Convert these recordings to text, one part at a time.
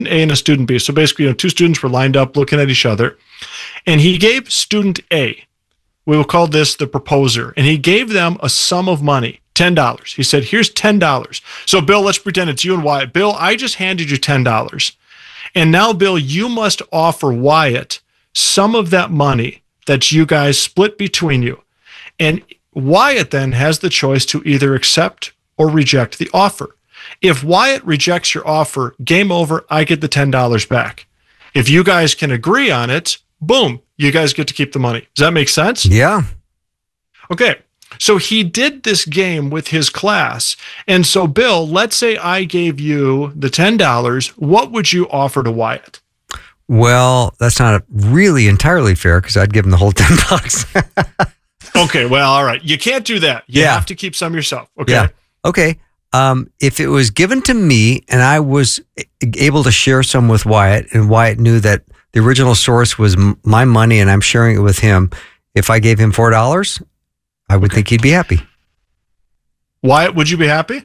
A and a student B. So basically, two students were lined up looking at each other, and he gave student A, we will call this the proposer, and he gave them a sum of money, $10. He said, here's $10. So Bill, let's pretend it's you and Wyatt. Bill, I just handed you $10. And now, Bill, you must offer Wyatt some of that money that you guys split between you. And Wyatt then has the choice to either accept or reject the offer. If Wyatt rejects your offer, game over, I get the $10 back. If you guys can agree on it, boom, you guys get to keep the money. Does that make sense? Yeah. Okay. So he did this game with his class. And so, Bill, let's say I gave you the $10. What would you offer to Wyatt? Well, that's not really entirely fair because I'd give him the whole $10. Okay. Well, all right. You can't do that. You have to keep some yourself. Okay. Yeah. Okay. If it was given to me and I was able to share some with Wyatt, and Wyatt knew that the original source was my money and I'm sharing it with him, if I gave him $4, I would think he'd be happy. Wyatt, would you be happy?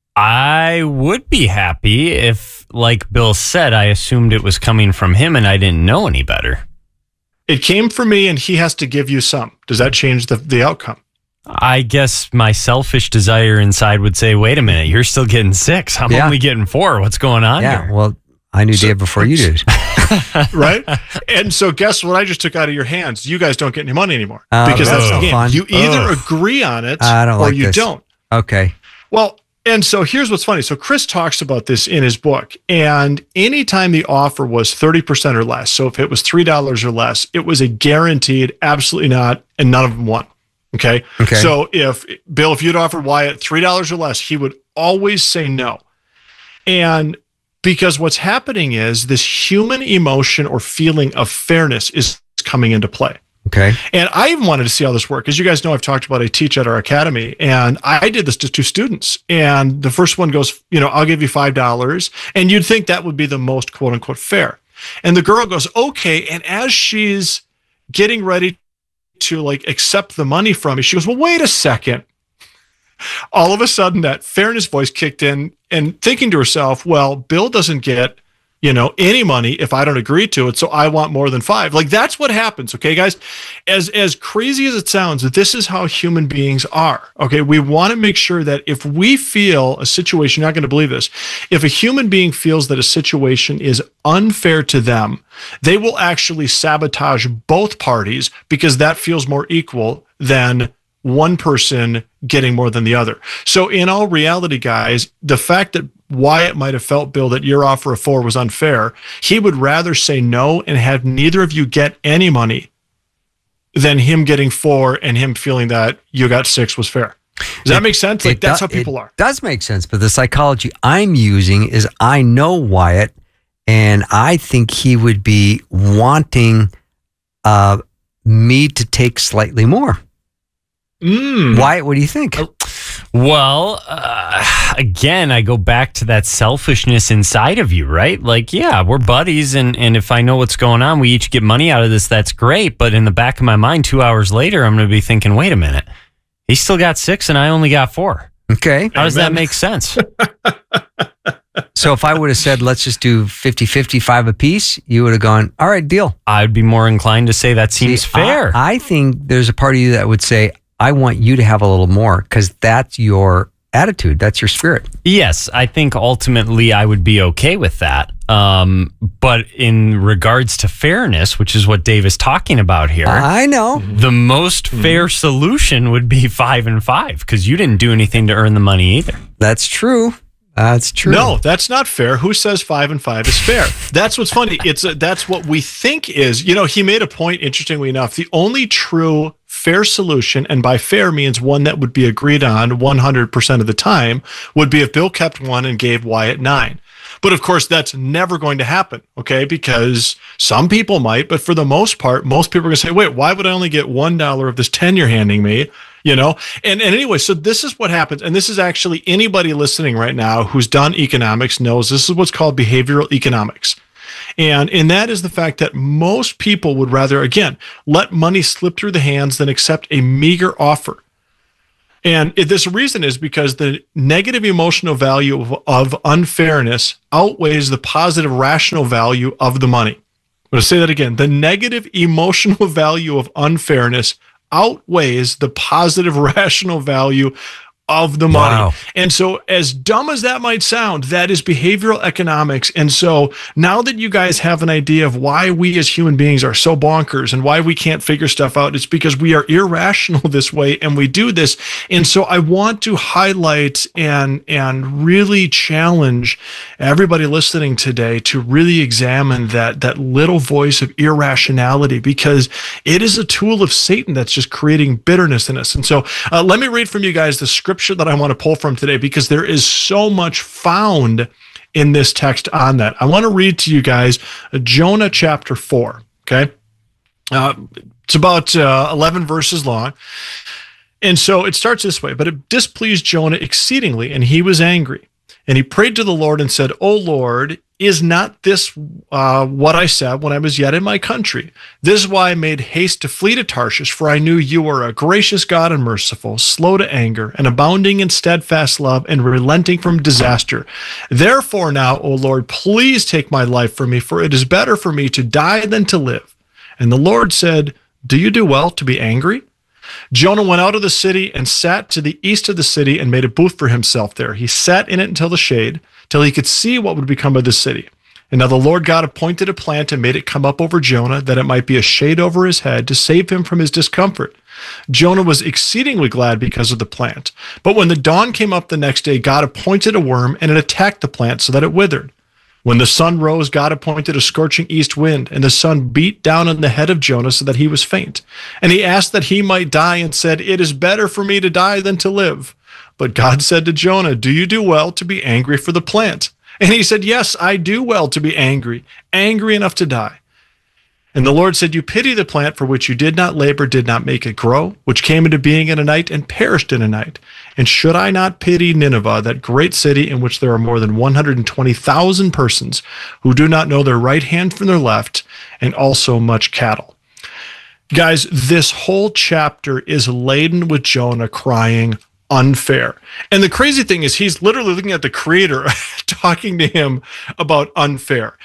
I would be happy if, like Bill said, I assumed it was coming from him and I didn't know any better. It came from me and he has to give you some. Does that change the outcome? I guess my selfish desire inside would say, wait a minute, you're still getting 6. I'm only getting 4. What's going on here? Well, I knew Dave before you did. Right? And so guess what I just took out of your hands? You guys don't get any money anymore. Because that's the game. Fun. You either agree on it or you don't. Okay. Well, and so here's what's funny. So Chris talks about this in his book. And anytime the offer was 30% or less, so if it was $3 or less, it was a guaranteed, absolutely not, and none of them won. Okay. So if you'd offered Wyatt $3 or less, he would always say no. And because what's happening is this human emotion or feeling of fairness is coming into play. Okay. And I even wanted to see how this worked. As you guys know, I've talked about I teach at our academy, and I did this to 2 students. And the first one goes, I'll give you $5. And you'd think that would be the most quote unquote fair. And the girl goes, okay. And as she's getting ready to accept the money from me, she goes, well, wait a second. All of a sudden that fairness voice kicked in, and thinking to herself, well, Bill doesn't get, any money if I don't agree to it. So I want more than 5. That's what happens. Okay, guys, as crazy as it sounds, this is how human beings are. Okay. We want to make sure that if we feel a situation, you're not going to believe this. If a human being feels that a situation is unfair to them, they will actually sabotage both parties because that feels more equal than one person getting more than the other. So in all reality, guys, the fact that Wyatt might have felt, Bill, that your offer of 4 was unfair, he would rather say no and have neither of you get any money than him getting 4 and him feeling that you got 6 was fair. Does that make sense? That's how people are. It does make sense, but the psychology I'm using is I know Wyatt, and I think he would be wanting me to take slightly more. Wyatt, what do you think? Well, again, I go back to that selfishness inside of you, right? We're buddies, and if I know what's going on, we each get money out of this, that's great. But in the back of my mind, 2 hours later, I'm going to be thinking, wait a minute, he still got 6 and I only got 4. Okay. How does that make sense? So if I would have said, let's just do 50-50, 5 apiece, you would have gone, all right, deal. I'd be more inclined to say that seems fair. I think there's a part of you that would say, I want you to have a little more because that's your attitude. That's your spirit. Yes, I think ultimately I would be okay with that. But in regards to fairness, which is what Dave is talking about here, I know the most fair solution would be 5 and 5 because you didn't do anything to earn the money either. That's true. That's true. No, that's not fair. Who says 5 and 5 is fair? That's what's funny. That's what we think is. He made a point. Interestingly enough, the only true fair solution, and by fair means one that would be agreed on 100% of the time, would be if Bill kept 1 and gave Wyatt 9. But of course, that's never going to happen, okay? Because some people might, but for the most part, most people are going to say, wait, why would I only get $1 of this 10 you're handing me? And anyway, so this is what happens. And this is actually anybody listening right now who's done economics knows this is what's called behavioral economics. And that is the fact that most people would rather, again, let money slip through the hands than accept a meager offer. And this reason is because the negative emotional value of unfairness outweighs the positive rational value of the money. I'm going to say that again. The negative emotional value of unfairness outweighs the positive rational value of the money. Wow. And so, as dumb as that might sound, that is behavioral economics. And so now that you guys have an idea of why we as human beings are so bonkers and why we can't figure stuff out, it's because we are irrational this way and we do this. And so I want to highlight and really challenge everybody listening today to really examine that little voice of irrationality, because it is a tool of Satan that's just creating bitterness in us. And so let me read from you guys the scripture that I want to pull from today, because there is so much found in this text on that. I want to read to you guys Jonah chapter 4. Okay. It's about 11 verses long. And so it starts this way: but it displeased Jonah exceedingly, and he was angry. And he prayed to the Lord and said, O Lord, is not this what I said when I was yet in my country? This is why I made haste to flee to Tarshish, for I knew you were a gracious God and merciful, slow to anger, and abounding in steadfast love, and relenting from disaster. Therefore now, O Lord, please take my life from me, for it is better for me to die than to live. And the Lord said, do you do well to be angry? Jonah went out of the city and sat to the east of the city and made a booth for himself there. He sat in it until the shade, till he could see what would become of the city. And now the Lord God appointed a plant and made it come up over Jonah, that it might be a shade over his head to save him from his discomfort. Jonah was exceedingly glad because of the plant. But when the dawn came up the next day, God appointed a worm, and it attacked the plant so that it withered. When the sun rose, God appointed a scorching east wind, and the sun beat down on the head of Jonah so that he was faint. And he asked that he might die, and said, it is better for me to die than to live. But God said to Jonah, do you do well to be angry for the plant? And he said, yes, I do well to be angry enough to die. And the Lord said, you pity the plant for which you did not labor, did not make it grow, which came into being in a night and perished in a night. And should I not pity Nineveh, that great city in which there are more than 120,000 persons who do not know their right hand from their left, and also much cattle? Guys, this whole chapter is laden with Jonah crying, unfair. And the crazy thing is, he's literally looking at the Creator talking to him about unfair.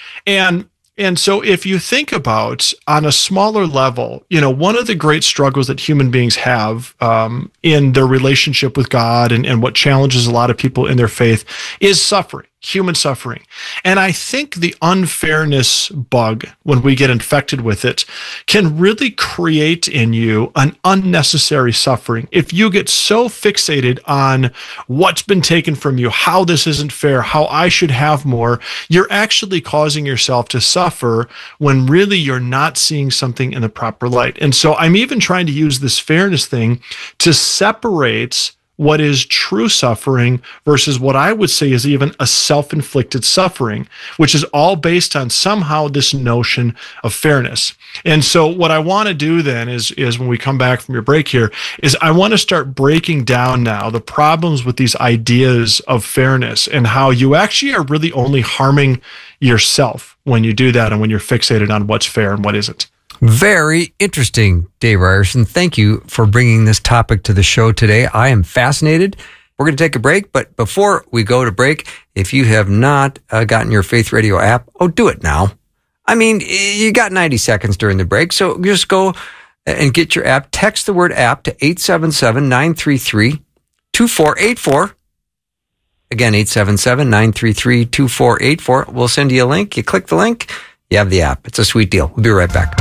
And so if you think about on a smaller level, one of the great struggles that human beings have in their relationship with God and what challenges a lot of people in their faith is suffering. Human suffering. And I think the unfairness bug, when we get infected with it, can really create in you an unnecessary suffering. If you get so fixated on what's been taken from you, how this isn't fair, how I should have more, you're actually causing yourself to suffer when really you're not seeing something in the proper light. And so I'm even trying to use this fairness thing to separate what is true suffering versus what I would say is even a self-inflicted suffering, which is all based on somehow this notion of fairness. And so what I want to do then is when we come back from your break here, is I want to start breaking down now the problems with these ideas of fairness and how you actually are really only harming yourself when you do that and when you're fixated on what's fair and what isn't. Very interesting, Dave Ryerson. Thank you for bringing this topic to the show today. I am fascinated. We're going to take a break, but before we go to break, if you have not gotten your Faith Radio app, do it now. I mean, you got 90 seconds during the break, so just go and get your app. Text the word app to 877-933-2484. Again, 877-933-2484. We'll send you a link. You click the link, you have the app. It's a sweet deal. We'll be right back.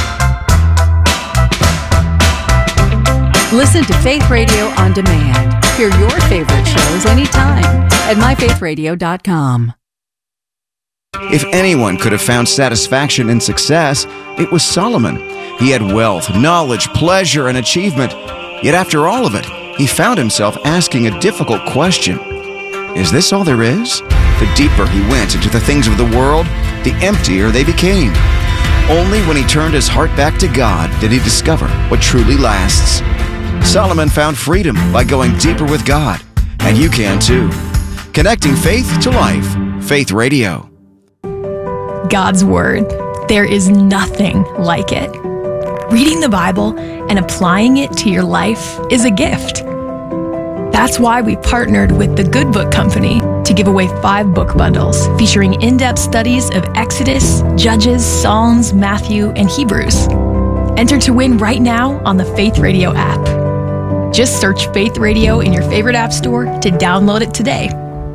Listen to Faith Radio on demand. Hear your favorite shows anytime at myfaithradio.com. If anyone could have found satisfaction and success, it was Solomon. He had wealth, knowledge, pleasure, and achievement. Yet after all of it, he found himself asking a difficult question. Is this all there is? The deeper he went into the things of the world, the emptier they became. Only when he turned his heart back to God did he discover what truly lasts. Solomon found freedom by going deeper with God, and you can too. Connecting faith to life. Faith Radio. God's Word. There is nothing like it. Reading the Bible and applying it to your life is a gift. That's why we partnered with the Good Book Company to give away 5 book bundles featuring in-depth studies of Exodus, Judges, Psalms, Matthew, and Hebrews. Enter to win right now on the Faith Radio app. Just search Faith Radio in your favorite app store to download it today.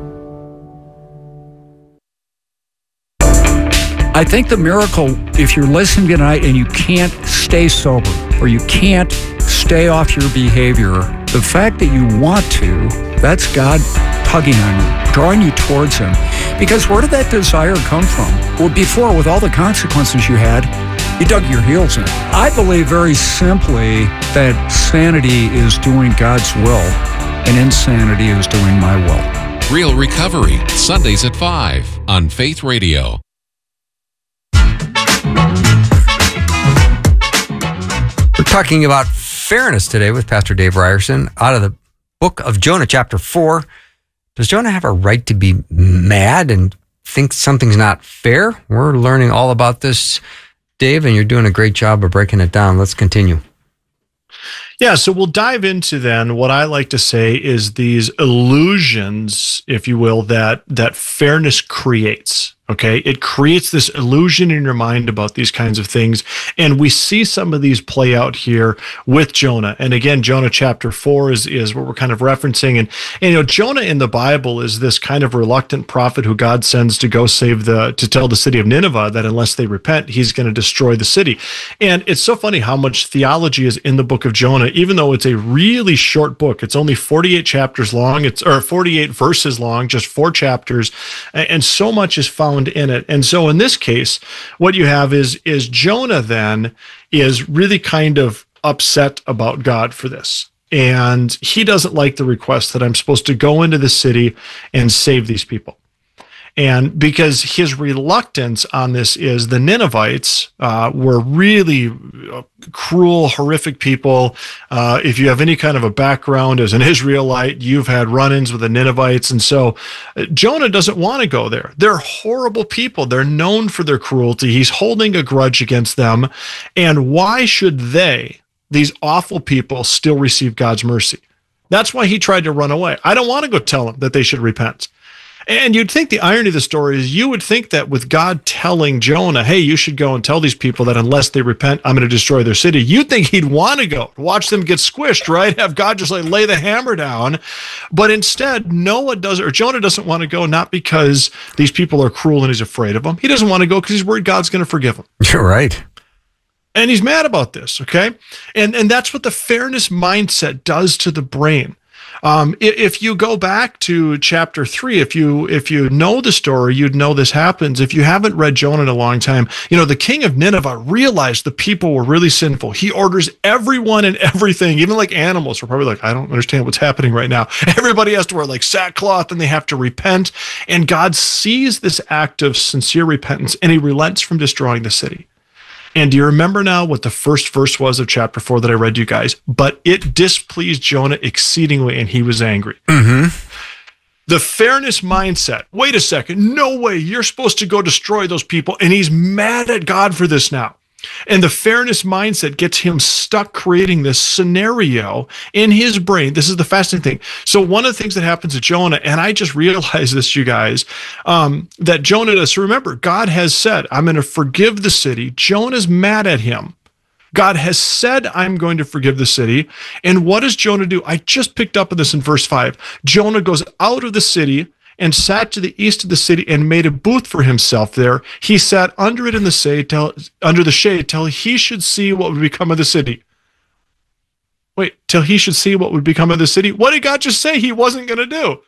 I think the miracle, if you're listening tonight and you can't stay sober or you can't stay off your behavior, the fact that you want to, that's God tugging on you, drawing you towards Him. Because where did that desire come from? Well, before, with all the consequences you had, you dug your heels in. I believe very simply that sanity is doing God's will and insanity is doing my will. Real Recovery, Sundays at 5 on Faith Radio. We're talking about fairness today with Pastor Dave Ryerson out of the book of Jonah, chapter 4. Does Jonah have a right to be mad and think something's not fair? We're learning all about this, Dave, and you're doing a great job of breaking it down. Let's continue. Yeah, so we'll dive into then what I like to say is these illusions, if you will, that fairness creates. Okay, it creates this illusion in your mind about these kinds of things. And we see some of these play out here with Jonah. And again, Jonah chapter 4 is what we're kind of referencing. And you know, Jonah in the Bible is this kind of reluctant prophet who God sends to go to tell the city of Nineveh that unless they repent, he's going to destroy the city. And it's so funny how much theology is in the book of Jonah, even though it's a really short book. It's only 48 chapters long. Or 48 verses long, just 4 chapters. And so much is found in it. And so in this case, what you have is Jonah then is really kind of upset about God for this. And he doesn't like the request that I'm supposed to go into the city and save these people. And because his reluctance on this is the Ninevites were really cruel, horrific people. If you have any kind of a background as an Israelite, you've had run-ins with the Ninevites. And so Jonah doesn't want to go there. They're horrible people. They're known for their cruelty. He's holding a grudge against them. And why should these awful people, still receive God's mercy? That's why he tried to run away. I don't want to go tell them that they should repent. And you'd think the irony of the story is you would think that with God telling Jonah, hey, you should go and tell these people that unless they repent, I'm going to destroy their city. You'd think he'd want to go, watch them get squished, right? Have God just like lay the hammer down. But instead, Jonah doesn't want to go, not because these people are cruel and he's afraid of them. He doesn't want to go because he's worried God's going to forgive him. You're right. And he's mad about this, okay? And that's what the fairness mindset does to the brain. If you go back to chapter 3, if you know the story, you'd know this happens. If you haven't read Jonah in a long time, you know, the king of Nineveh realized the people were really sinful. He orders everyone and everything, even like animals, are probably like, I don't understand what's happening right now. Everybody has to wear like sackcloth and they have to repent. And God sees this act of sincere repentance and he relents from destroying the city. And do you remember now what the first verse was of chapter 4 that I read to you guys? But it displeased Jonah exceedingly, and he was angry. Mm-hmm. The fairness mindset. Wait a second. No way. You're supposed to go destroy those people. And he's mad at God for this now. And the fairness mindset gets him stuck creating this scenario in his brain. This is the fascinating thing. So one of the things that happens to Jonah, and I just realized this, you guys, that Jonah does. So remember, God has said, I'm going to forgive the city. Jonah's mad at him. God has said, I'm going to forgive the city. And what does Jonah do? I just picked up on this in verse 5. Jonah goes out of the city and sat to the east of the city and made a booth for himself there. He sat under it in the shade till he should see what would become of the city. Wait, till he should see what would become of the city? What did God just say he wasn't going to do?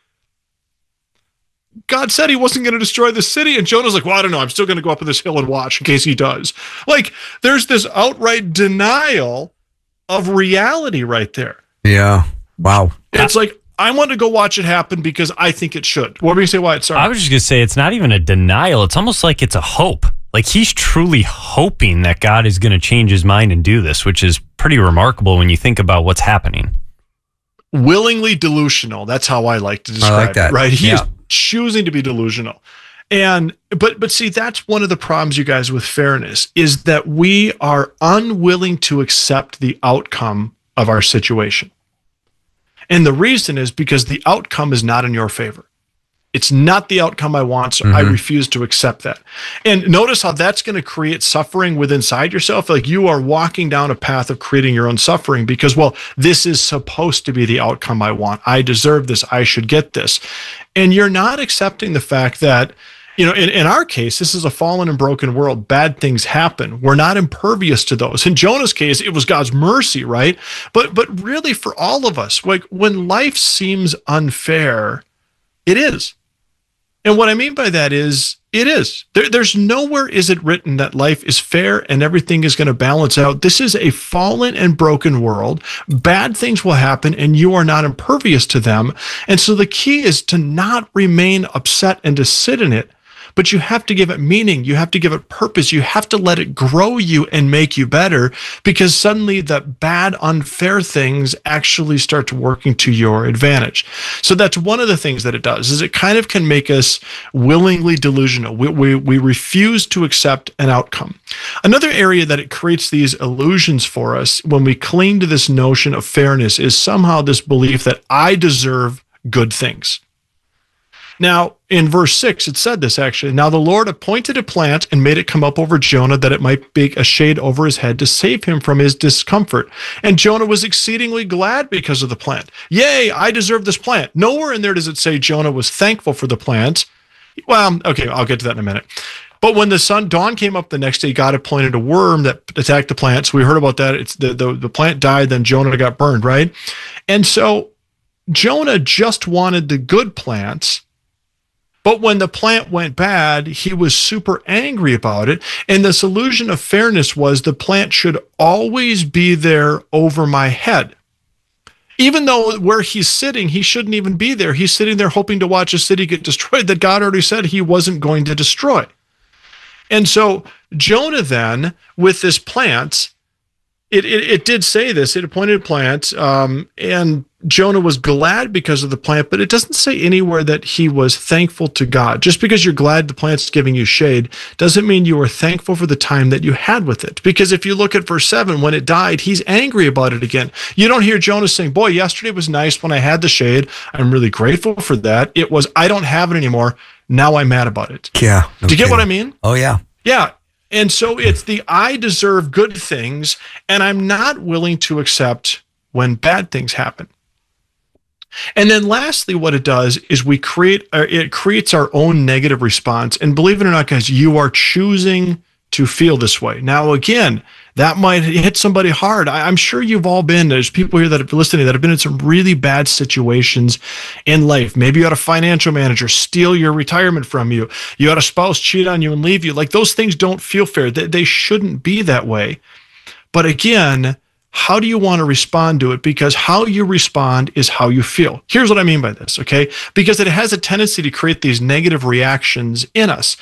God said he wasn't going to destroy the city, and Jonah's like, well, I don't know. I'm still going to go up on this hill and watch in case he does. Like, there's this outright denial of reality right there. Yeah. Wow. It's like, I want to go watch it happen because I think it should. What were you say, Wyatt? Sorry. I was just going to say, it's not even a denial. It's almost like it's a hope. Like he's truly hoping that God is going to change his mind and do this, which is pretty remarkable when you think about what's happening. Willingly delusional. That's how I like to describe it, right? He's choosing to be delusional. And but see, that's one of the problems, you guys, with fairness, is that we are unwilling to accept the outcome of our situation. And the reason is because the outcome is not in your favor. It's not the outcome I want, so I refuse to accept that. And notice how that's going to create suffering within inside yourself. Like you are walking down a path of creating your own suffering because, well, this is supposed to be the outcome I want. I deserve this. I should get this. And you're not accepting the fact that, you know, in our case, this is a fallen and broken world. Bad things happen. We're not impervious to those. In Jonah's case, it was God's mercy, right? But really for all of us, like when life seems unfair, it is. And what I mean by that is, it is. There's nowhere is it written that life is fair and everything is going to balance out. This is a fallen and broken world. Bad things will happen and you are not impervious to them. And so the key is to not remain upset and to sit in it. But you have to give it meaning. You have to give it purpose. You have to let it grow you and make you better, because suddenly the bad, unfair things actually start to working to your advantage. So that's one of the things that it does, is it kind of can make us willingly delusional. We refuse to accept an outcome. Another area that it creates these illusions for us when we cling to this notion of fairness is somehow this belief that I deserve good things. Now, in verse 6, it said this actually. Now the Lord appointed a plant and made it come up over Jonah, that it might make a shade over his head to save him from his discomfort. And Jonah was exceedingly glad because of the plant. Yay, I deserve this plant. Nowhere in there does it say Jonah was thankful for the plant. Well, okay, I'll get to that in a minute. But when the dawn came up the next day, God appointed a worm that attacked the plant. So we heard about that. It's the plant died, then Jonah got burned, right? And so Jonah just wanted the good plants. But when the plant went bad, he was super angry about it. And this illusion of fairness was the plant should always be there over my head. Even though where he's sitting, he shouldn't even be there. He's sitting there hoping to watch a city get destroyed that God already said he wasn't going to destroy. And so Jonah then, with this plant, it did say this, it appointed a plant, and Jonah was glad because of the plant, but it doesn't say anywhere that he was thankful to God. Just because you're glad the plant's giving you shade doesn't mean you are thankful for the time that you had with it. Because if you look at verse 7, when it died, he's angry about it again. You don't hear Jonah saying, boy, yesterday was nice when I had the shade. I'm really grateful for that. It was, I don't have it anymore. Now I'm mad about it. Yeah. Do you get what I mean? Oh, yeah. Yeah. And so it's the I deserve good things, and I'm not willing to accept when bad things happen. And then lastly, what it does is it creates our own negative response. And believe it or not, guys, you are choosing to feel this way. Now, again, that might hit somebody hard. I'm sure you've all been, there's people here that have been listening that have been in some really bad situations in life. Maybe you had a financial manager steal your retirement from you. You had a spouse cheat on you and leave you. Like, those things don't feel fair. They shouldn't be that way. But again, how do you want to respond to it? Because how you respond is how you feel. Here's what I mean by this, okay? Because it has a tendency to create these negative reactions in us.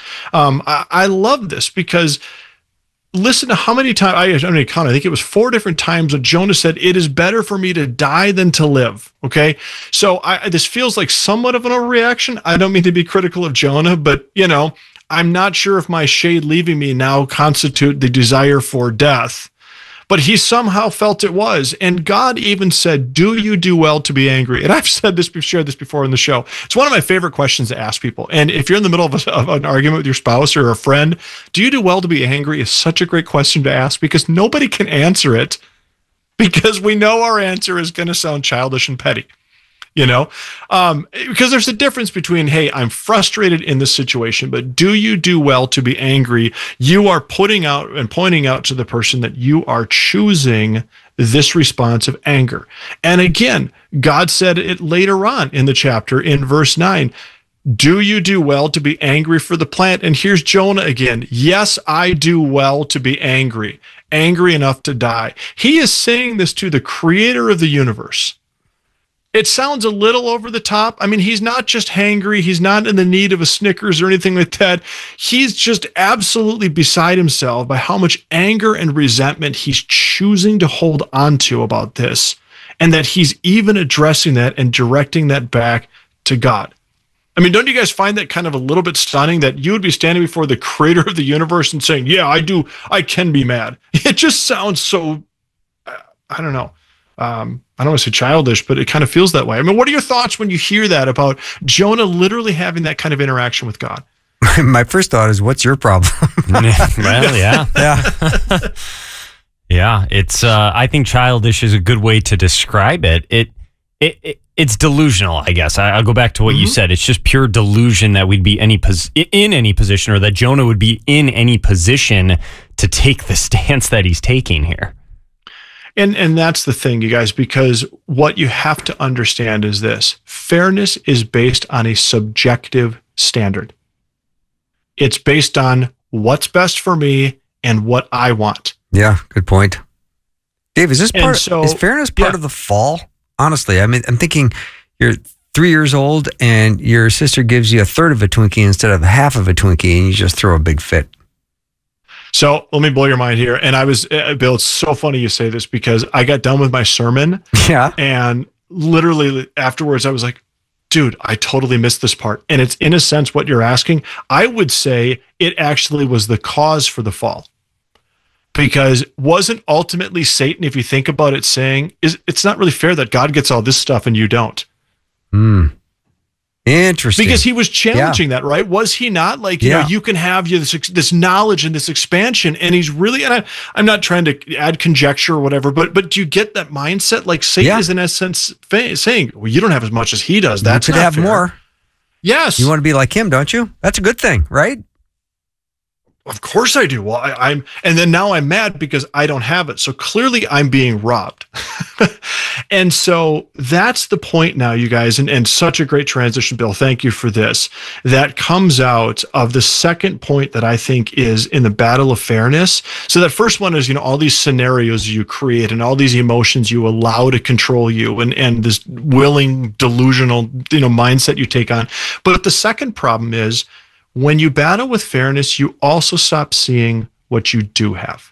I love this because listen to how many times, I think it was 4 different times that Jonah said, it is better for me to die than to live, okay? So this feels like somewhat of an overreaction. I don't mean to be critical of Jonah, but, you know, I'm not sure if my shade leaving me now constitute the desire for death. But he somehow felt it was. And God even said, do you do well to be angry? And I've said this, shared this before in the show. It's one of my favorite questions to ask people. And if you're in the middle of an argument with your spouse or a friend, do you do well to be angry is such a great question to ask, because nobody can answer it, because we know our answer is going to sound childish and petty. You know, because there's a difference between, hey, I'm frustrated in this situation, but do you do well to be angry? You are putting out and pointing out to the person that you are choosing this response of anger. And again, God said it later on in the chapter in verse 9. Do you do well to be angry for the plant? And here's Jonah again. Yes, I do well to be angry enough to die. He is saying this to the creator of the universe. It sounds a little over the top. I mean, he's not just hangry. He's not in the need of a Snickers or anything like that. He's just absolutely beside himself by how much anger and resentment he's choosing to hold on to about this, and that he's even addressing that and directing that back to God. I mean, don't you guys find that kind of a little bit stunning, that you would be standing before the creator of the universe and saying, yeah, I can be mad. It just sounds so, I don't know. I don't want to say childish, but it kind of feels that way. I mean, what are your thoughts when you hear that about Jonah literally having that kind of interaction with God? My first thought is, what's your problem? Well, yeah. Yeah. Yeah, it's. I think childish is a good way to describe it. It's delusional, I guess. I'll go back to what you said. It's just pure delusion that we'd be in any position, or that Jonah would be in any position to take the stance that he's taking here. And that's the thing, you guys, because what you have to understand is this: fairness is based on a subjective standard. It's based on what's best for me and what I want. Yeah, good point. Dave, is fairness part yeah. of the fall? Honestly, I mean, I'm thinking you're 3 years old and your sister gives you a third of a Twinkie instead of half of a Twinkie, and you just throw a big fit. So let me blow your mind here. And I was, Bill, it's so funny you say this, because I got done with my sermon. Yeah. And literally afterwards, I was like, dude, I totally missed this part. And it's, in a sense, what you're asking. I would say it actually was the cause for the fall. Because wasn't ultimately Satan, if you think about it, saying, it's not really fair that God gets all this stuff and you don't. Interesting. Because he was challenging that, right? Was he not? Like, you know, you can have this knowledge and this expansion, and he's really, and I'm not trying to add conjecture or whatever, but do you get that mindset? Like Satan is in essence saying, well, you don't have as much as he does. That's you could not have fair. more. Yes. You want to be like him, don't you? That's a good thing, right? Of course I do. Well, I'm, and then now I'm mad because I don't have it. So clearly I'm being robbed. And so that's the point now, you guys, and such a great transition, Bill. Thank you for this. That comes out of the second point that I think is in the battle of fairness. So that first one is, you know, all these scenarios you create and all these emotions you allow to control you, and this willing, delusional, you know, mindset you take on. But the second problem is, when you battle with fairness, you also stop seeing what you do have.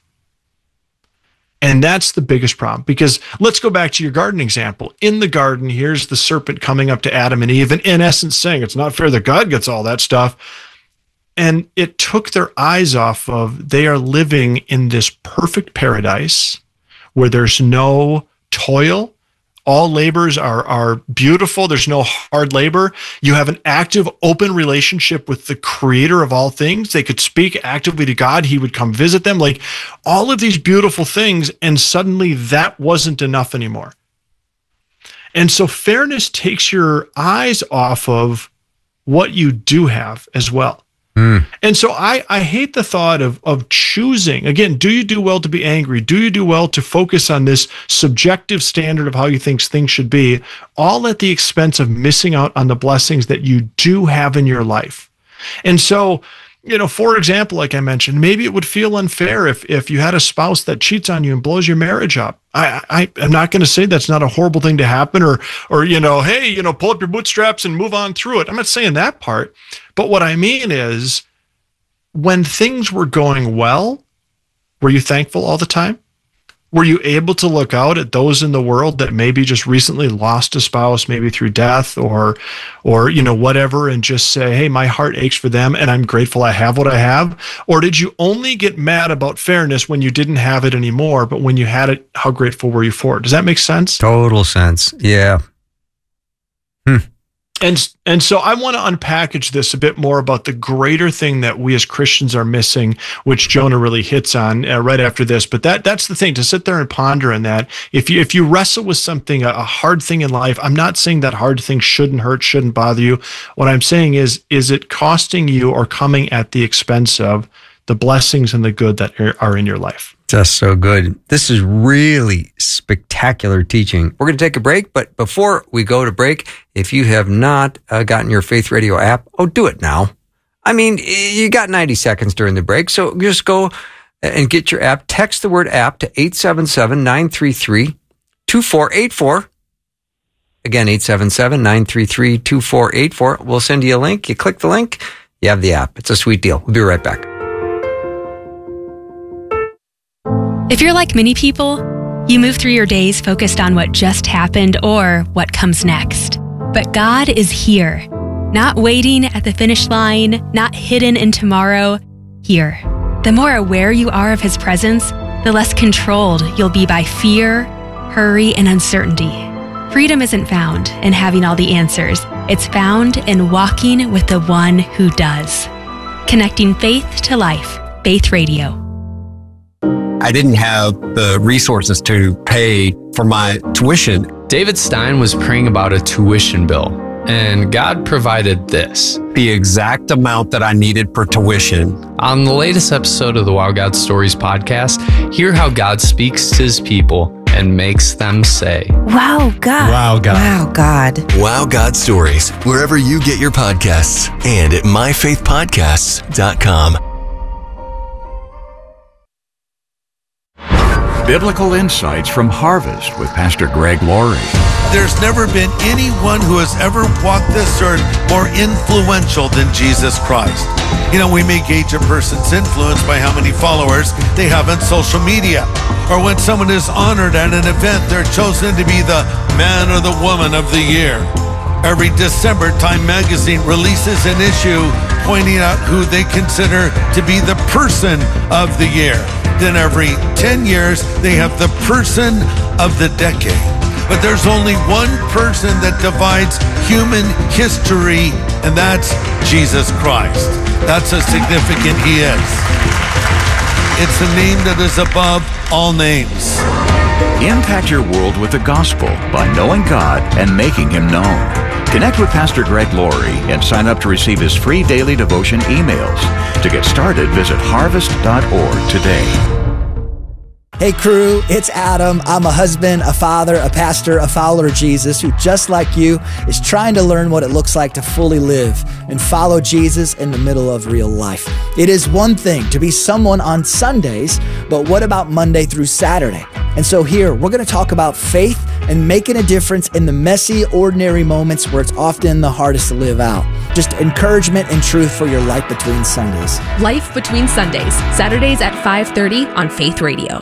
And that's the biggest problem, because let's go back to your garden example. In the garden, here's the serpent coming up to Adam and Eve, and in essence saying, it's not fair that God gets all that stuff. And it took their eyes off of, they are living in this perfect paradise where there's no toil. All labors are beautiful. There's no hard labor. You have an active, open relationship with the creator of all things. They could speak actively to God. He would come visit them. Like all of these beautiful things. And suddenly that wasn't enough anymore. And so fairness takes your eyes off of what you do have as well. And so I hate the thought of choosing, again, do you do well to be angry? Do you do well to focus on this subjective standard of how you think things should be, all at the expense of missing out on the blessings that you do have in your life? And so, you know, for example, like I mentioned, maybe it would feel unfair if you had a spouse that cheats on you and blows your marriage up. I'm not going to say that's not a horrible thing to happen, or you know, hey, you know, pull up your bootstraps and move on through it. I'm not saying that part. But what I mean is, when things were going well, were you thankful all the time? Were you able to look out at those in the world that maybe just recently lost a spouse, maybe through death or you know, whatever, and just say, hey, my heart aches for them and I'm grateful I have what I have? Or did you only get mad about fairness when you didn't have it anymore, but when you had it, how grateful were you for it? Does that make sense? Total sense. Yeah. And so I want to unpackage this a bit more about the greater thing that we as Christians are missing, which Jonah really hits on right after this. But that's the thing, to sit there and ponder on that. If you wrestle with something, a hard thing in life, I'm not saying that hard thing shouldn't hurt, shouldn't bother you. What I'm saying is it costing you or coming at the expense of the blessings and the good that are in your life? Just so good. This is really spectacular teaching. We're going to take a break, but before we go to break, if you have not gotten your Faith Radio app, do it now. I mean, you got 90 seconds during the break, so just go and get your app. Text the word app to 877-933-2484. Again, 877-933-2484. We'll send you a link. You click the link, you have the app. It's a sweet deal. We'll be right back. If you're like many people, you move through your days focused on what just happened or what comes next. But God is here, not waiting at the finish line, not hidden in tomorrow, here. The more aware you are of His presence, the less controlled you'll be by fear, hurry, and uncertainty. Freedom isn't found in having all the answers. It's found in walking with the one who does. Connecting faith to life. Faith Radio. I didn't have the resources to pay for my tuition. David Stein was praying about a tuition bill, and God provided this. The exact amount that I needed for tuition. On the latest episode of the Wow God Stories podcast, hear how God speaks to his people and makes them say, Wow, God. Wow, God. Wow, God. Wow God Stories, wherever you get your podcasts and at myfaithpodcasts.com. Biblical Insights from Harvest with Pastor Greg Laurie. There's never been anyone who has ever walked this earth more influential than Jesus Christ. You know, we may gauge a person's influence by how many followers they have on social media. Or when someone is honored at an event, they're chosen to be the man or the woman of the year. Every December, Time Magazine releases an issue pointing out who they consider to be the person of the year. Then every 10 years, they have the person of the decade. But there's only one person that divides human history, and that's Jesus Christ. That's how significant he is. It's a name that is above all names. Impact your world with the gospel by knowing God and making him known. Connect with Pastor Greg Laurie and sign up to receive his free daily devotion emails. To get started, visit harvest.org today. Hey crew, it's Adam. I'm a husband, a father, a pastor, a follower of Jesus who, just like you, is trying to learn what it looks like to fully live and follow Jesus in the middle of real life. It is one thing to be someone on Sundays, but what about Monday through Saturday? And so here, we're going to talk about faith and making a difference in the messy, ordinary moments where it's often the hardest to live out. Just encouragement and truth for your life between Sundays. Life Between Sundays, Saturdays at 5:30 on Faith Radio.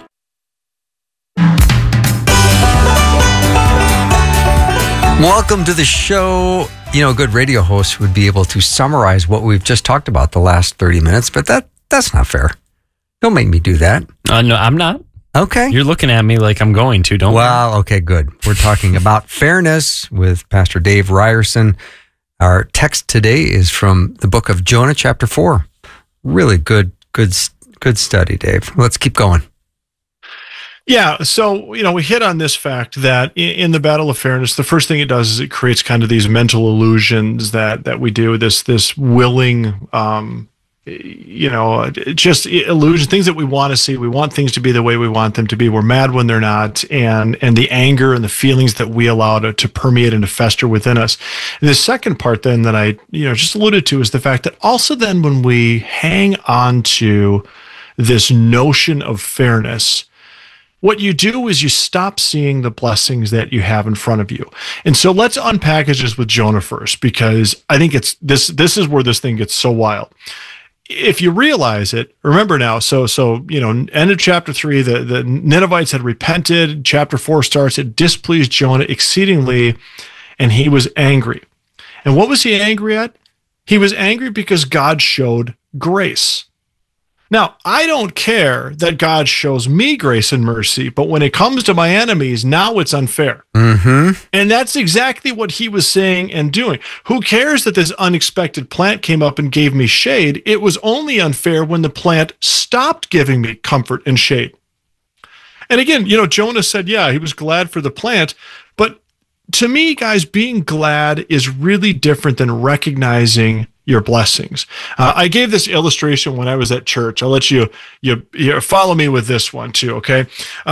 Welcome to the show. You know, a good radio host would be able to summarize what we've just talked about the last 30 minutes, but that's not fair. Don't make me do that. No, I'm not. Okay. You're looking at me like I'm going to, don't Well, okay, good. We're talking about fairness with Pastor Dave Ryerson. Our text today is from the book of Jonah, chapter 4. Really good study, Dave. Let's keep going. Yeah, so, we hit on this fact that in the battle of fairness, the first thing it does is it creates kind of these mental illusions that we do, this willing, just illusion, things that we want to see. We want things to be the way we want them to be. We're mad when they're not, and the anger and the feelings that we allow to permeate and to fester within us. And the second part then that I, just alluded to is the fact that also then when we hang on to this notion of fairness, what you do is you stop seeing the blessings that you have in front of you. And so let's unpackage this with Jonah first, because I think it's this is where this thing gets so wild. If you realize it, remember now, so end of chapter 3, the Ninevites had repented. Chapter 4 starts, it displeased Jonah exceedingly, and he was angry. And what was he angry at? He was angry because God showed grace. Now, I don't care that God shows me grace and mercy, but when it comes to my enemies, now it's unfair. Mm-hmm. And that's exactly what he was saying and doing. Who cares that this unexpected plant came up and gave me shade? It was only unfair when the plant stopped giving me comfort and shade. And again, Jonah said, yeah, he was glad for the plant, but to me, guys, being glad is really different than recognizing your blessings. I gave this illustration when I was at church. I'll let you follow me with this one too, okay?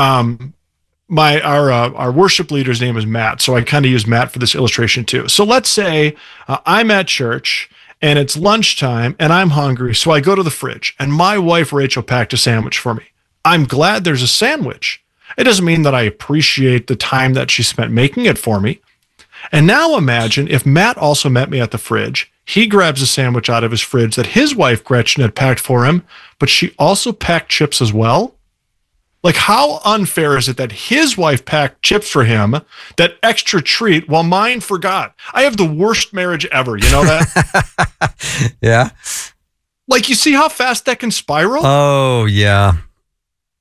Our worship leader's name is Matt, so I kind of use Matt for this illustration too. So let's say I'm at church and it's lunchtime and I'm hungry, so I go to the fridge and my wife Rachel packed a sandwich for me. I'm glad there's a sandwich. It doesn't mean that I appreciate the time that she spent making it for me. And now imagine if Matt also met me at the fridge. He grabs a sandwich out of his fridge that his wife Gretchen had packed for him, but she also packed chips as well. Like, how unfair is it that his wife packed chips for him, that extra treat, while mine forgot? I have the worst marriage ever. You know that? Yeah. Like, you see how fast that can spiral? Oh, yeah.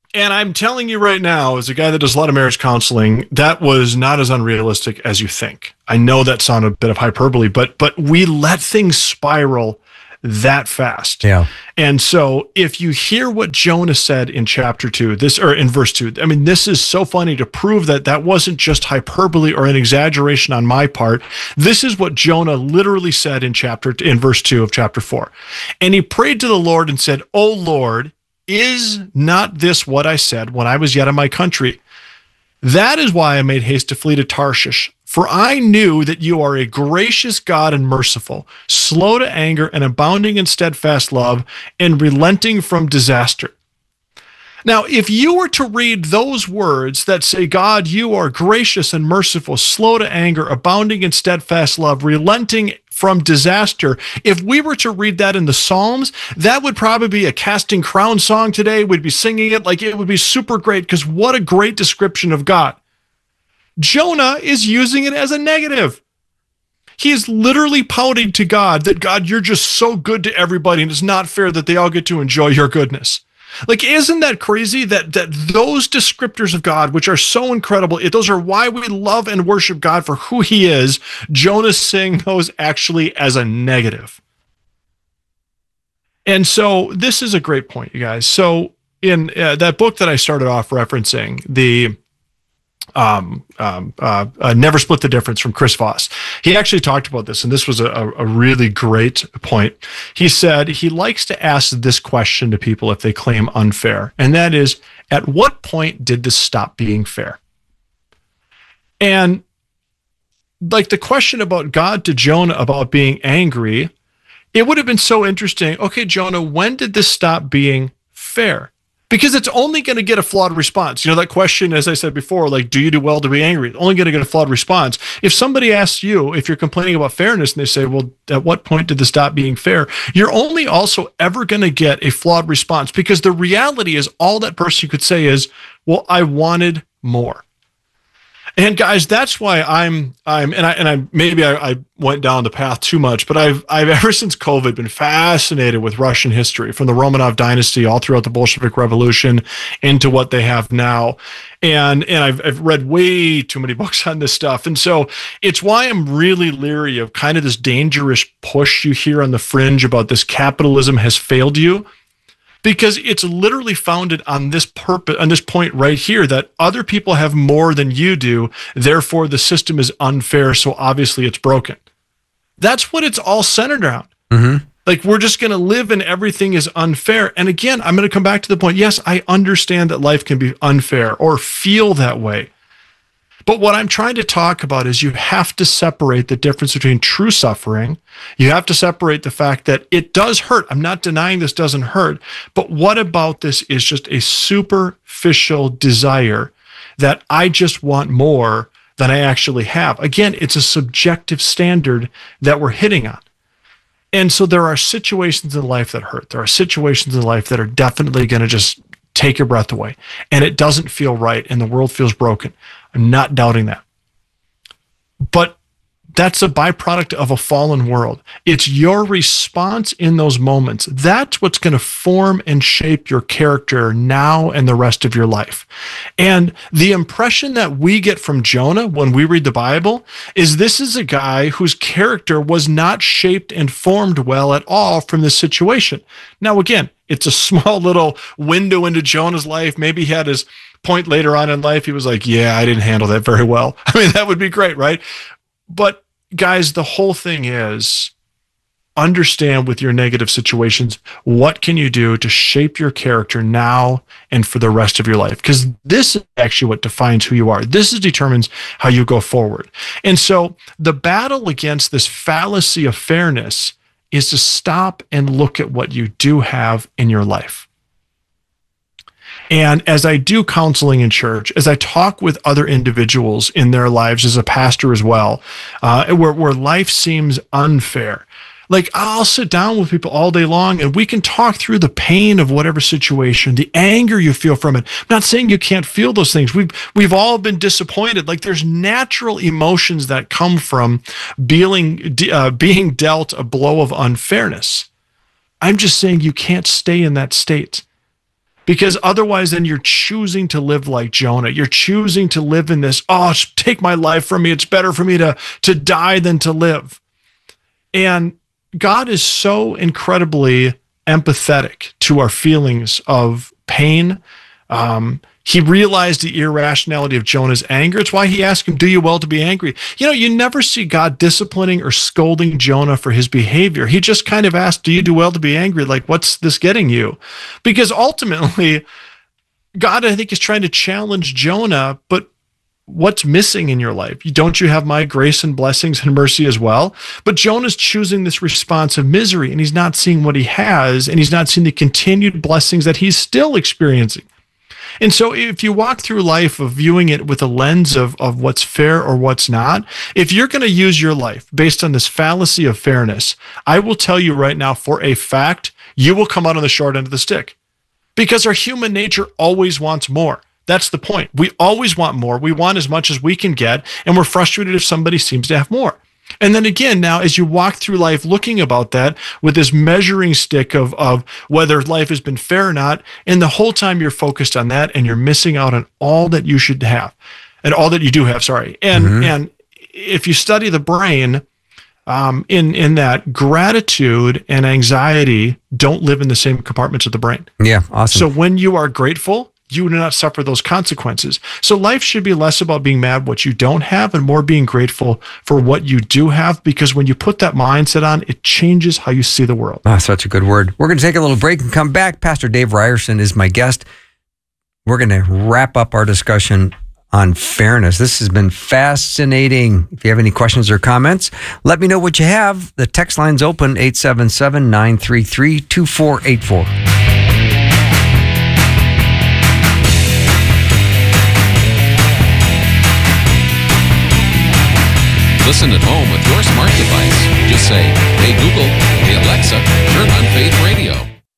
And I'm telling you right now, as a guy that does a lot of marriage counseling, that was not as unrealistic as you think. I know that sounded a bit of hyperbole, but we let things spiral that fast. Yeah. And so if you hear what Jonah said in chapter 2, in verse 2, I mean, this is so funny to prove that wasn't just hyperbole or an exaggeration on my part. This is what Jonah literally said in verse 2 of chapter 4. And he prayed to the Lord and said, "O Lord, is not this what I said when I was yet in my country? That is why I made haste to flee to Tarshish. For I knew that you are a gracious God and merciful, slow to anger and abounding in steadfast love and relenting from disaster." Now, if you were to read those words that say, God, you are gracious and merciful, slow to anger, abounding in steadfast love, relenting from disaster, if we were to read that in the Psalms, that would probably be a Casting Crowns song today. We'd be singing it like it would be super great, because what a great description of God. Jonah is using it as a negative. He is literally pouting to God that, God, you're just so good to everybody, and it's not fair that they all get to enjoy your goodness. Like, isn't that crazy that those descriptors of God, which are so incredible, those are why we love and worship God for who he is, Jonah's saying those actually as a negative. And so this is a great point, you guys. So in that book that I started off referencing, the Never Split the Difference from Chris Voss, he actually talked about this, and this was a really great point. He said he likes to ask this question to people if they claim unfair, and that is, at what point did this stop being fair? And like the question about God to Jonah about being angry, it would have been so interesting. Okay, Jonah, when did this stop being fair? Because it's only going to get a flawed response. You know, that question, as I said before, like, do you do well to be angry? It's only going to get a flawed response. If somebody asks you, if you're complaining about fairness, and they say, well, at what point did this stop being fair? You're only also ever going to get a flawed response, because the reality is all that person could say is, well, I wanted more. And guys, that's why I went down the path too much, but I've ever since COVID been fascinated with Russian history, from the Romanov dynasty all throughout the Bolshevik Revolution into what they have now. And I've read way too many books on this stuff. And so it's why I'm really leery of kind of this dangerous push you hear on the fringe about this capitalism has failed you. Because it's literally founded on this purpose, on this point right here, that other people have more than you do, therefore the system is unfair, so obviously it's broken. That's what it's all centered around. Mm-hmm. Like, we're just going to live and everything is unfair. And again, I'm going to come back to the point. Yes, I understand that life can be unfair or feel that way. But what I'm trying to talk about is you have to separate the difference between true suffering. You have to separate the fact that it does hurt. I'm not denying this doesn't hurt. But what about this is just a superficial desire that I just want more than I actually have? Again, it's a subjective standard that we're hitting on. And so there are situations in life that hurt. There are situations in life that are definitely going to just take your breath away. And it doesn't feel right. And the world feels broken. I'm not doubting that. But that's a byproduct of a fallen world. It's your response in those moments. That's what's going to form and shape your character now and the rest of your life. And the impression that we get from Jonah when we read the Bible is this is a guy whose character was not shaped and formed well at all from this situation. Now, again, it's a small little window into Jonah's life. Maybe he had his point later on in life. He was like, yeah, I didn't handle that very well. I mean, that would be great, right? But guys, the whole thing is understand with your negative situations, what can you do to shape your character now and for the rest of your life? Because this is actually what defines who you are. This determines how you go forward. And so the battle against this fallacy of fairness is to stop and look at what you do have in your life. And as I do counseling in church, as I talk with other individuals in their lives as a pastor as well, where life seems unfair, like I'll sit down with people all day long and we can talk through the pain of whatever situation, the anger you feel from it. I'm not saying you can't feel those things. We've all been disappointed. Like, there's natural emotions that come from being dealt a blow of unfairness. I'm just saying you can't stay in that state. Because otherwise, then you're choosing to live like Jonah. You're choosing to live in this, take my life from me. It's better for me to die than to live. And God is so incredibly empathetic to our feelings of pain. He realized the irrationality of Jonah's anger. It's why he asked him, do you well to be angry? You never see God disciplining or scolding Jonah for his behavior. He just kind of asked, do you do well to be angry? Like, what's this getting you? Because ultimately, God, I think, is trying to challenge Jonah, but what's missing in your life? Don't you have my grace and blessings and mercy as well? But Jonah's choosing this response of misery, and he's not seeing what he has, and he's not seeing the continued blessings that he's still experiencing. And so if you walk through life of viewing it with a lens of what's fair or what's not, if you're going to use your life based on this fallacy of fairness, I will tell you right now for a fact, you will come out on the short end of the stick. Because our human nature always wants more. That's the point. We always want more. We want as much as we can get, and we're frustrated if somebody seems to have more. And then again, now, as you walk through life looking about that with this measuring stick of whether life has been fair or not, and the whole time you're focused on that, and you're missing out on all that you should have, and all that you do have, sorry. And if you study the brain, in that gratitude and anxiety don't live in the same compartments of the brain. Yeah, awesome. So when you are grateful, you do not suffer those consequences. So life should be less about being mad what you don't have and more being grateful for what you do have, because when you put that mindset on, it changes how you see the world. Oh, such a good word. We're going to take a little break and come back. Pastor Dave Ryerson is my guest. We're going to wrap up our discussion on fairness. This has been fascinating. If you have any questions or comments, let me know what you have. The text line's open, 877-933-2484. Listen at home with your smart device. Just say, hey Google, hey Alexa, turn on Faith Radio.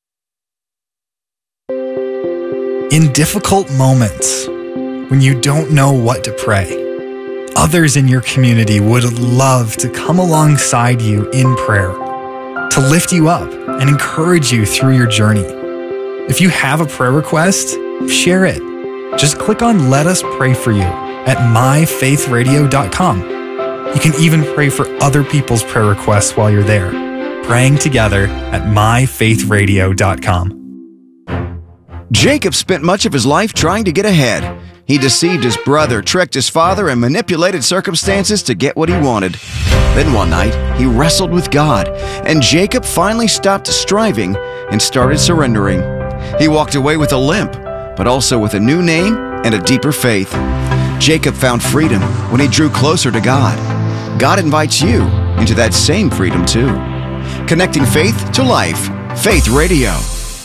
In difficult moments, when you don't know what to pray, others in your community would love to come alongside you in prayer, to lift you up and encourage you through your journey. If you have a prayer request, share it. Just click on Let Us Pray For You at myfaithradio.com. You can even pray for other people's prayer requests while you're there, praying together at myfaithradio.com. Jacob spent much of his life trying to get ahead. He deceived his brother, tricked his father, and manipulated circumstances to get what he wanted. Then one night, he wrestled with God, and Jacob finally stopped striving and started surrendering. He walked away with a limp, but also with a new name and a deeper faith. Jacob found freedom when he drew closer to God. God invites you into that same freedom too. Connecting faith to life. Faith Radio.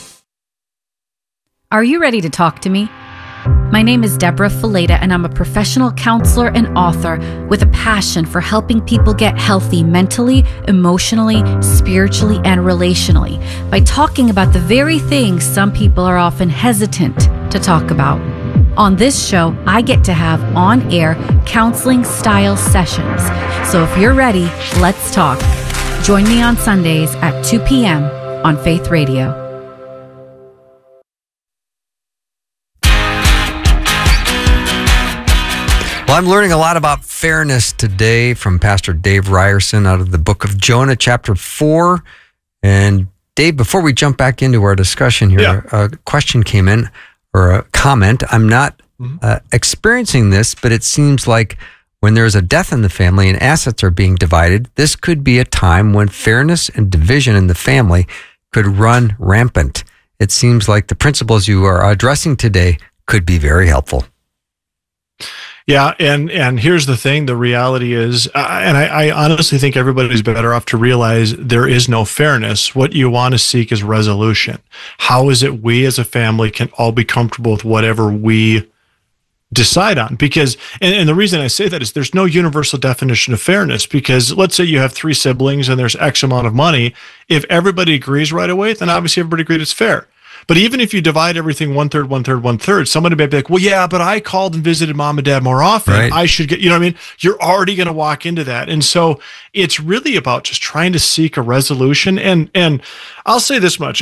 Are you ready to talk to me? My name is Deborah Fileta, and I'm a professional counselor and author with a passion for helping people get healthy mentally, emotionally, spiritually, and relationally by talking about the very things some people are often hesitant to talk about. On this show, I get to have on-air counseling-style sessions. So if you're ready, let's talk. Join me on Sundays at 2 p.m. on Faith Radio. Well, I'm learning a lot about fairness today from Pastor Dave Ryerson out of the book of Jonah, chapter 4. And Dave, before we jump back into our discussion here, a question came in, or a comment. I'm not experiencing this, but it seems like when there's a death in the family and assets are being divided, this could be a time when fairness and division in the family could run rampant. It seems like the principles you are addressing today could be very helpful. Yeah, and here's the thing, the reality is, and I honestly think everybody's better off to realize there is no fairness. What you want to seek is resolution. How is it we as a family can all be comfortable with whatever we decide on? Because, and the reason I say that is there's no universal definition of fairness, because let's say you have 3 siblings and there's X amount of money. If everybody agrees right away, then obviously everybody agreed it's fair. But even if you divide everything 1/3, 1/3, 1/3, somebody might be like, well, yeah, but I called and visited mom and dad more often. Right. I should get, you know what I mean? You're already going to walk into that. And so it's really about just trying to seek a resolution. And I'll say this much. I'm not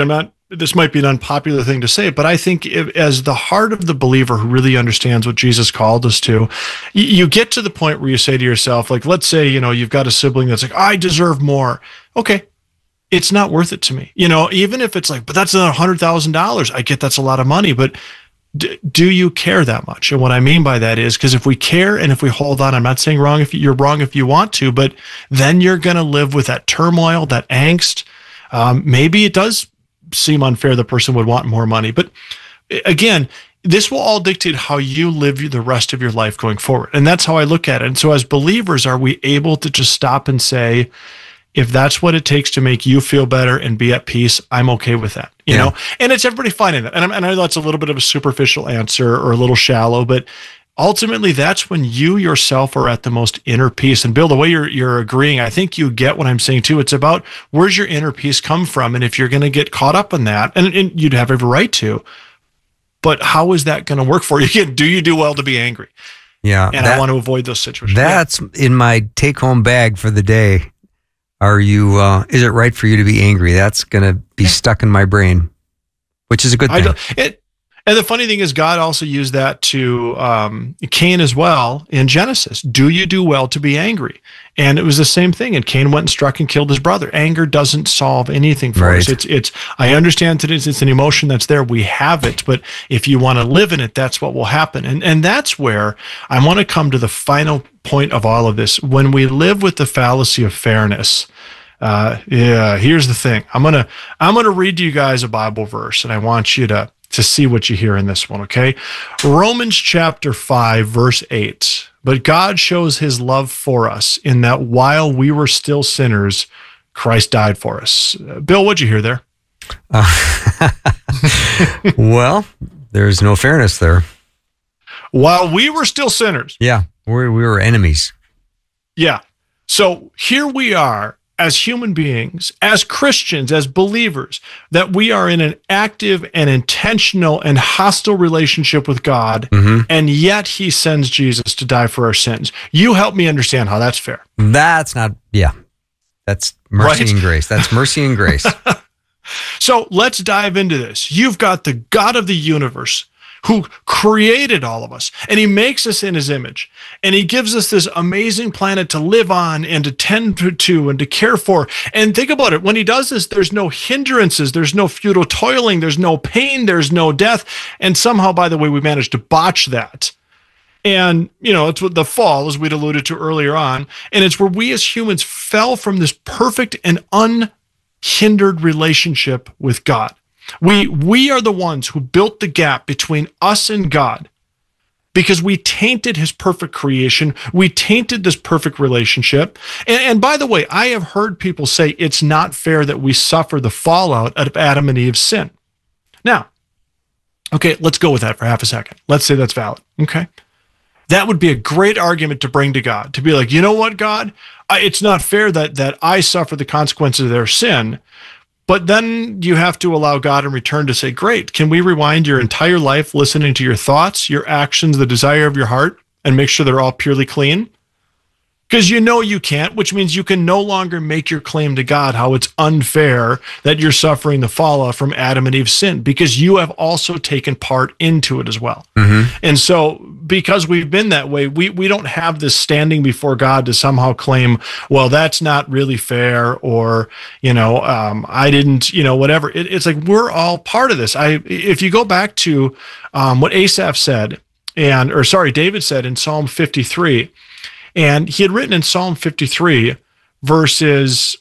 this might be an unpopular thing to say, but I think as the heart of the believer who really understands what Jesus called us to, you get to the point where you say to yourself, like, let's say, you've got a sibling that's like, I deserve more. Okay. It's not worth it to me. Even if it's like, but that's $100,000. I get that's a lot of money, but do you care that much? And what I mean by that is, because if we care and if we hold on, I'm not saying you're wrong if you want to, but then you're going to live with that turmoil, that angst. Maybe it does seem unfair the person would want more money. But again, this will all dictate how you live the rest of your life going forward. And that's how I look at it. And so as believers, are we able to just stop and say, if that's what it takes to make you feel better and be at peace, I'm okay with that, you know? And it's everybody finding that. And I know that's a little bit of a superficial answer or a little shallow, but ultimately that's when you yourself are at the most inner peace. And Bill, the way you're agreeing, I think you get what I'm saying too. It's about where's your inner peace come from? And if you're going to get caught up in that, and you'd have every right to, but how is that going to work for you? Again, do you do well to be angry? Yeah. And I want to avoid those situations. That's in my take home bag for the day. Is it right for you to be angry? That's going to be stuck in my brain, which is a good thing. And the funny thing is, God also used that to Cain as well in Genesis. Do you do well to be angry? And it was the same thing. And Cain went and struck and killed his brother. Anger doesn't solve anything for us. I understand that it's an emotion that's there. We have it. But if you want to live in it, that's what will happen. And that's where I want to come to the final point of all of this. When we live with the fallacy of fairness, here's the thing. I'm gonna read you guys a Bible verse, and I want you to see what you hear in this one, okay? Romans chapter 5, verse 8. But God shows his love for us in that while we were still sinners, Christ died for us. Bill, what'd you hear there? Well, there's no fairness there. While we were still sinners. Yeah, we were enemies. Yeah. So here we are as human beings, as Christians, as believers, that we are in an active and intentional and hostile relationship with God, and yet he sends Jesus to die for our sins. You help me understand how that's fair. That's mercy and grace. That's mercy and grace. So let's dive into this. You've got the God of the universe who created all of us, and he makes us in his image, and he gives us this amazing planet to live on and to tend to and to care for. And think about it. When he does this, there's no hindrances, there's no futile toiling, there's no pain, there's no death. And somehow, by the way, we managed to botch that. And, it's what the fall, as we'd alluded to earlier on, and it's where we as humans fell from this perfect and unhindered relationship with God. We are the ones who built the gap between us and God because we tainted his perfect creation. We tainted this perfect relationship. And by the way, I have heard people say it's not fair that we suffer the fallout of Adam and Eve's sin. Now, okay, let's go with that for half a second. Let's say that's valid. Okay. That would be a great argument to bring to God, to be like, you know what, God? It's not fair that I suffer the consequences of their sin. But then you have to allow God in return to say, great, can we rewind your entire life listening to your thoughts, your actions, the desire of your heart, and make sure they're all purely clean? Because you can't, which means you can no longer make your claim to God how it's unfair that you're suffering the fallout from Adam and Eve's sin, because you have also taken part into it as well. And so because we've been that way, we don't have this standing before God to somehow claim, well, that's not really fair, or, I didn't, whatever. It's like we're all part of this. If you go back to what David said in Psalm 53, and he had written in Psalm 53, verses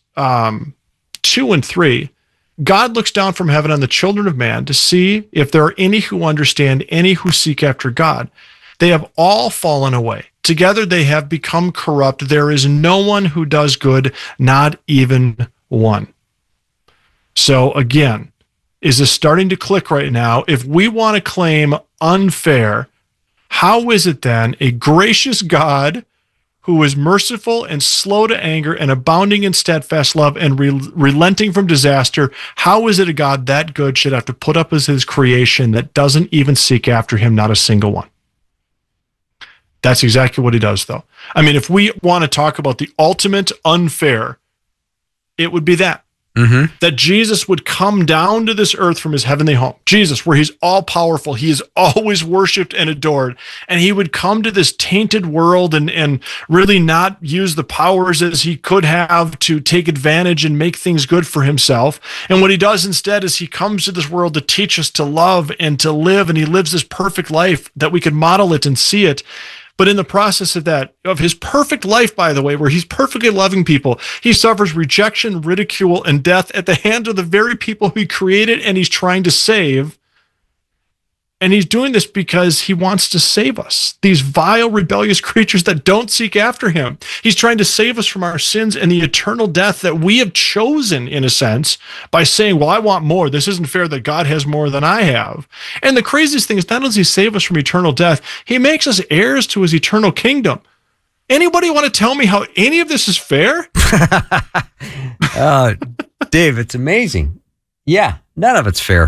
2 and 3, God looks down from heaven on the children of man to see if there are any who understand, any who seek after God. They have all fallen away. Together they have become corrupt. There is no one who does good, not even one. So again, is this starting to click right now? If we want to claim unfair, how is it then a gracious God who is merciful and slow to anger and abounding in steadfast love and relenting from disaster, how is it a God that good should have to put up as his creation that doesn't even seek after him, not a single one? That's exactly what he does, though. I mean, if we want to talk about the ultimate unfair, it would be that. that Jesus would come down to this earth from his heavenly home. Jesus, where he's all powerful, he is always worshiped and adored. And he would come to this tainted world and really not use the powers as he could have to take advantage and make things good for himself. And what he does instead is he comes to this world to teach us to love and to live. And he lives this perfect life that we could model it and see it. But in the process of his perfect life, by the way, where he's perfectly loving people, he suffers rejection, ridicule, and death at the hands of the very people he created and he's trying to save. And he's doing this because he wants to save us, these vile, rebellious creatures that don't seek after him. He's trying to save us from our sins and the eternal death that we have chosen, in a sense, by saying, well, I want more. This isn't fair that God has more than I have. And the craziest thing is not only does he save us from eternal death, he makes us heirs to his eternal kingdom. Anybody want to tell me how any of this is fair? Dave, it's amazing. Yeah, none of it's fair.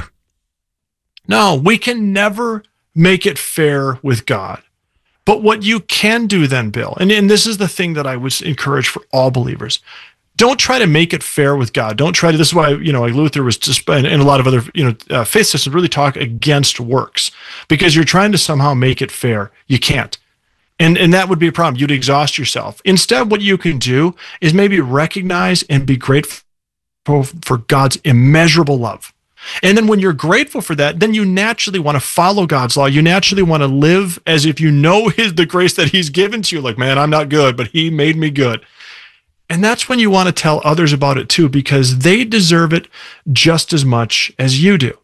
No, we can never make it fair with God. But what you can do then, Bill, and this is the thing that I would encourage for all believers, don't try to make it fair with God. Don't try to, this is why, like Luther was just, and a lot of other, faith systems really talk against works, because you're trying to somehow make it fair. You can't. And that would be a problem. You'd exhaust yourself. Instead, what you can do is maybe recognize and be grateful for God's immeasurable love. And then when you're grateful for that, then you naturally want to follow God's law. You naturally want to live as if you know the grace that he's given to you. Like, man, I'm not good, but he made me good. And that's when you want to tell others about it too, because they deserve it just as much as you do.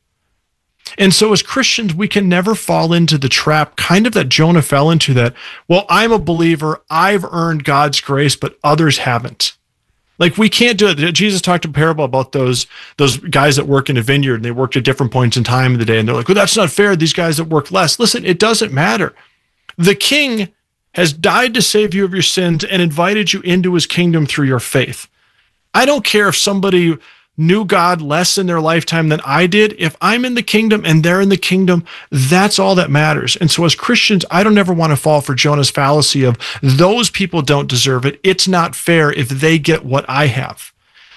And so as Christians, we can never fall into the trap kind of that Jonah fell into, that, well, I'm a believer, I've earned God's grace, but others haven't. Like, we can't do it. Jesus talked a parable about those guys that work in a vineyard, and they worked at different points in time of the day. And they're like, well, that's not fair. These guys that work less. Listen, it doesn't matter. The king has died to save you of your sins and invited you into his kingdom through your faith. I don't care if somebody knew God less in their lifetime than I did. If I'm in the kingdom and they're in the kingdom, that's all that matters. And so as Christians, I don't ever want to fall for Jonah's fallacy of those people don't deserve it. It's not fair if they get what I have.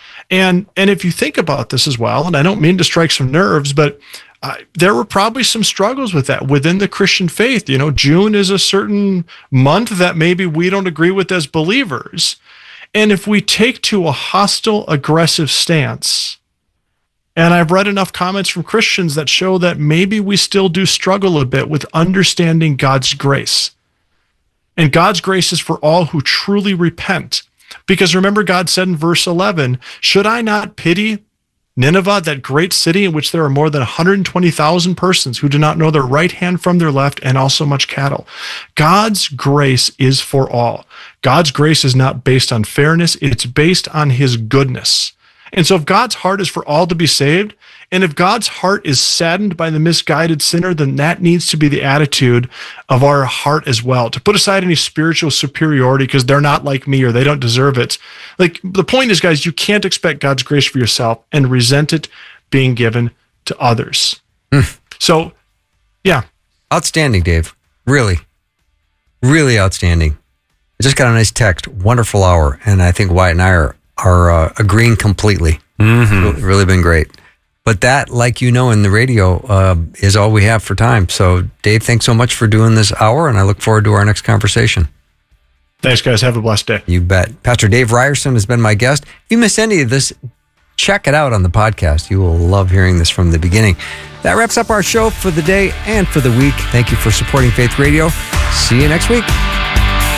And if you think about this as well, and I don't mean to strike some nerves, but there were probably some struggles with that within the Christian faith. June is a certain month that maybe we don't agree with as believers. And if we take to a hostile, aggressive stance, and I've read enough comments from Christians that show that maybe we still do struggle a bit with understanding God's grace. And God's grace is for all who truly repent. Because remember, God said in verse 11, should I not pity Nineveh, that great city in which there are more than 120,000 persons who do not know their right hand from their left, and also much cattle? God's grace is for all. God's grace is not based on fairness. It's based on his goodness. And so if God's heart is for all to be saved, and if God's heart is saddened by the misguided sinner, then that needs to be the attitude of our heart as well, to put aside any spiritual superiority because they're not like me or they don't deserve it. Like, the point is, guys, you can't expect God's grace for yourself and resent it being given to others. So, yeah. Outstanding, Dave. Really, really outstanding. I just got a nice text. Wonderful hour. And I think Wyatt and I are agreeing completely. Really been great. But that, like in the radio, is all we have for time. So, Dave, thanks so much for doing this hour, and I look forward to our next conversation. Thanks, guys. Have a blessed day. You bet. Pastor Dave Ryerson has been my guest. If you miss any of this, check it out on the podcast. You will love hearing this from the beginning. That wraps up our show for the day and for the week. Thank you for supporting Faith Radio. See you next week.